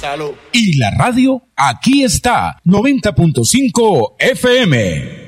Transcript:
Salud. Y la radio, aquí está, 90.5 FM.